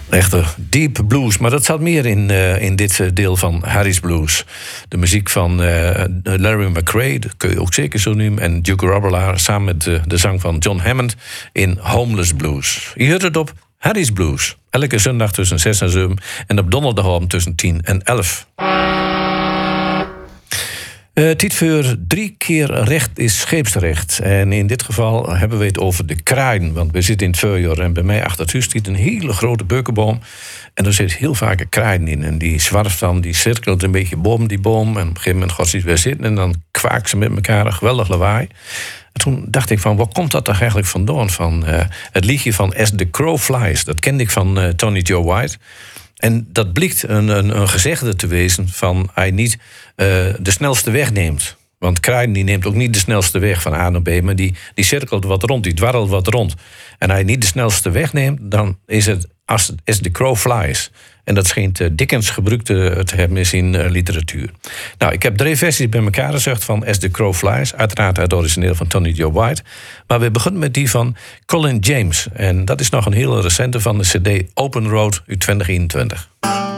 Echte deep blues, maar dat zat meer in dit deel van Harry's Blues. De muziek van Larry McCray, dat kun je ook zeker zo noemen, en Duke Robillard samen met de zang van John Hammond in Homeless Blues. Je hoort het op Harry's Blues. Elke zondag tussen 6 en 7 en op donderdag tussen 10 en 11. Tijd voor 3 keer recht is scheepsrecht. En in dit geval hebben we het over de kraaien. Want we zitten in het voorjaar en bij mij achter het huis zit een hele grote beukenboom. En er zit heel vaak een kraaien in. En die zwarft dan, die cirkelt een beetje boven die boom. En op een gegeven moment gaat ze weer zitten en dan kwaakt ze met elkaar een geweldig lawaai. En toen dacht ik van, waar komt dat toch eigenlijk vandaan? Van het liedje van As the Crow Flies. Dat kende ik van Tony Joe White. En dat blijkt een gezegde te wezen van hij niet de snelste weg neemt. Want kraaien die neemt ook niet de snelste weg van A naar B, maar die cirkelt wat rond, die dwarrelt wat rond. En hij niet de snelste weg neemt, dan is het as the crow flies. En dat schijnt Dickens gebruikt te hebben in zijn literatuur. Nou, ik heb 3 versies bij elkaar gezegd van As the Crow Flies. Uiteraard het origineel van Tony Joe White. Maar we beginnen met die van Colin James. En dat is nog een hele recente van de CD Open Road uit 2021.